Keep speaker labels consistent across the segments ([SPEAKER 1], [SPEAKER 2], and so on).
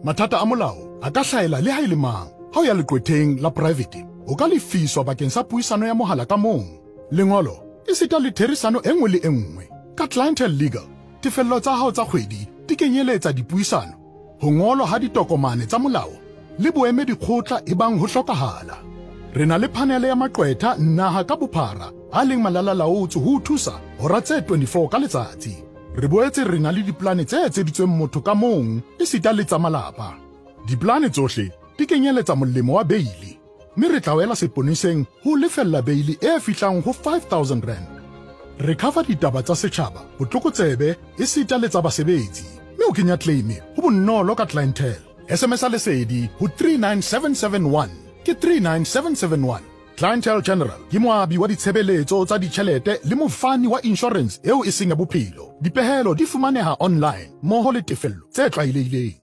[SPEAKER 1] Mathata a molao a ka hlaela le ha e le mang. Ha o ya leqwetheng la private, o ka lefiswa bakeng sa puisano ya mohala ka mong. Lengolo e sita le therisano e nngwe le e nngwe. Ka Clientele Legal, tefello tsa hao tsa kgwedi di kenyeletsa dipuisano, ho ngolwa ha ditokomane tsa molao le boemedi kgotla ebang ho hlokahala. Re na le panele ya maqwetha naha ka bophara a leng malalalaotswe ho thusa hora tse 24 ka letsatsi. Re boetse re na le diplane tse etseditsweng motho ka mong e sita le tsa malapa. Diplane tsohle di kenyeletsa molemo wa beili, mme re tla wela seponeseng ho lefella beili e fihlang ho 5,000 rand. Re cover ditaba tsa setjhaba, botlokotsebe e sita le tsa basebetsi, mme o kenya claim ho bonolo ka Clientele. SMS lesedi ho 39771 ke 39771. Clientele General ke moabi wa ditshebeletso tsa ditjhelete le mofani wa insurance eo e seng ya bophelo. Dipehelo di fumaneha online mmoho le tefello tse tlwaelehileng.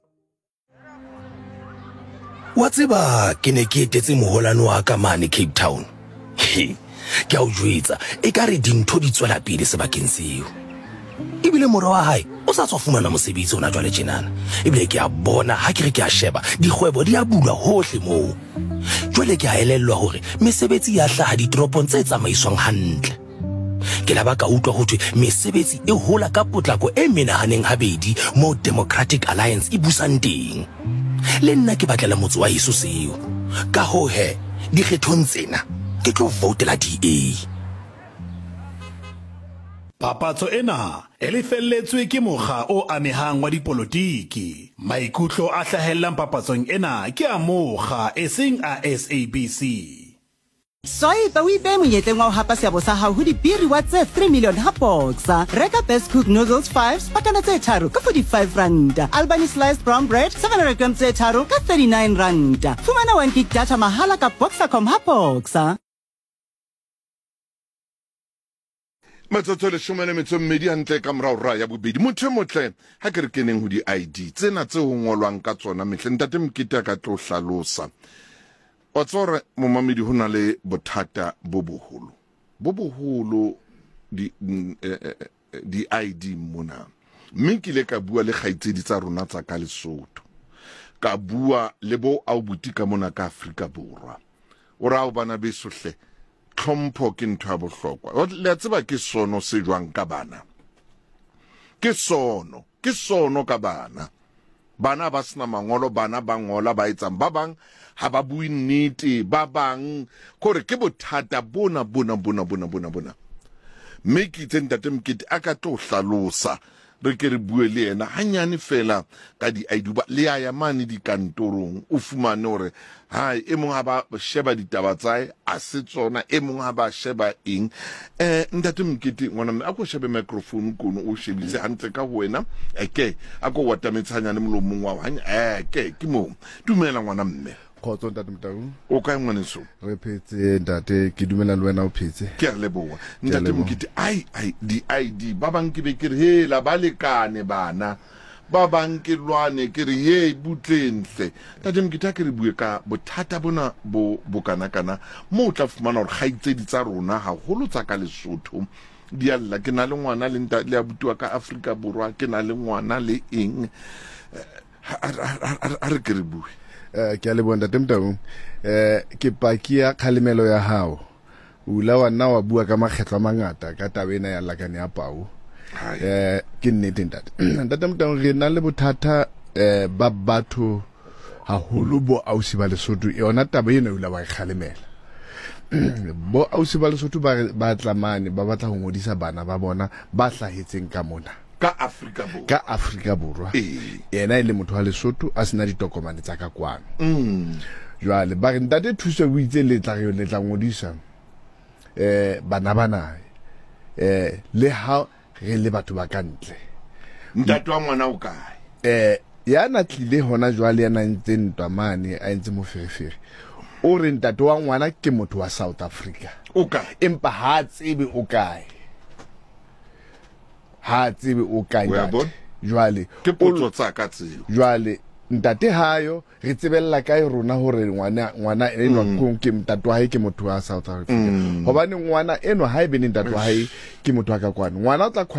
[SPEAKER 2] Wa tseba ke ne ke etetse moholano wa ka mane Cape Town. Ke a o jwetsa e ka re dintho di tswela pele sebakeng seo. Ebile mora wa hae o sa tswa fumana mosebetsi ona jwale tjenana. Ebile ke a bona ha ke re ke a sheba dikgwebo di a bulwa hohle moo. Jwale ke a elellwa hore mesebetsi ya hlaha ditoropong tse tsamaiswang hantle. Ke la ba ka utlwa ho thwe mesebetsi e hola ka potlako e menahaneng habedi mo Democratic Alliance e busang teng. Le nna ke batlela motse wa heso seo. Ka ho he dikgethong tsena ke tlo votela DA.
[SPEAKER 3] Papatso ena e lefelletswe ke mokga o amehang wa dipolotiki. Maikutlo a hlahellang papatsong ena ke a mokga e seng a SABC.
[SPEAKER 4] Soipa o ipe monyetleng wa ho hapa seabo sa hao ho dibiri wa tse 3 million ha Boxer. Reka Best Cook Noodles 5 pakana tse 3 ka 45 rand. Albany Sliced Brown Bread 700 grams tse 3 ka 39 rand. Fumana 1 gig data mahala ka Boxer.com ha Boxer.
[SPEAKER 5] Matsatso le shumane metso mmedi hantle ka mraura ya bobedi. Motho motle ha ke re keneng ho di ID tsena tse ho ngolwang ka tsona mehle ntate Mkete ka tlo hlalosa. Wa tsore momamedi hona le bothata bo boholo. Bo boholo di ID mona. Mme ke le ka bua le kgaitsedi tsa rona tsa ka Lesotho. Ka bua le bo aubuti ka mona ka Afrika Borwa. Ora o bana besohle tlhompho ke ntho ya bohlokwa. Le tseba ke sono se jwang ka bana. Ke sono ka bana. Bana ba sena mangolo, bana ba ngola ba etsang, ba bang ha ba bui nnete, ba bang kore ke bothata bona. Mme ke itse ntate Mkete a ka tlo hlalosa re ke re bue le yena hanyane fela ka di ID ba le ya mane di kantorong o fumane hore hai e mong ha ba sheba ditaba tsae a se tsona e mong ha ba sheba eng ntate Mkete ngwana mme a ko shebe microphone kono o shebise hantle ka wena ke a ko watametsanyane molomong wa hanya ke mo dumela ngwana mme
[SPEAKER 6] khotso ntate Mtau
[SPEAKER 5] o ka ngwaneso
[SPEAKER 6] re phetse ntate ke dumela le wena o phetse
[SPEAKER 5] ke a leboha ntate Mkete ai di ID ba bang ke be ke re hela ba lekane bana ba bang ke lwane ke re ye butlentle ntate Mkete ke re bue ka bothata bona bo kana mo tla fumana hore kgaitsedi tsa rona ha holo tsa ka Lesotho di alla ke na le ngwana le ntate le abuti ka Afrika Borwa ke na le ngwana le eng a re ke re bue
[SPEAKER 6] ke a le bona Mtau ke pakia khalemelo ya hao ula wa nna wa bua ka makgetlo a mangata ka tabena ya lakane ya pau ke nnete ntate Mtau re na le bothata ba batho haholo bo ausi ba Lesotho yona taba ena ula wa khalemela bo ausi ba Lesotho ba tlamane ba batla ho ngodisa bana ba bona ba hlahetseng ka mona
[SPEAKER 5] ka Afrika Borwa
[SPEAKER 6] yena ile motho wa Lesotho a sena ditokomane tsa ka kwano jwale ba re ntate thuso o itse le tla ngodisa bana le ha re le batho ba ka ntle
[SPEAKER 5] ntate wa ngwana o kae
[SPEAKER 6] yana tlile hona jwale yana ntse ntwa mane a ntse mo ferefere o re ntate wa ngwana ke motho wa South Africa
[SPEAKER 5] o kae
[SPEAKER 6] empa ha tsebe o kae ha tsebe o kae jwale
[SPEAKER 5] ke potso tsa ka tseo
[SPEAKER 6] jwale ntate hayo re tsebella kae rona hore ngwana enwa ke mtatwa hae ke motho wa South Africa hobane ngwana enwa hae be ntate wa hae ke motho wa ka kwana ngwana o tla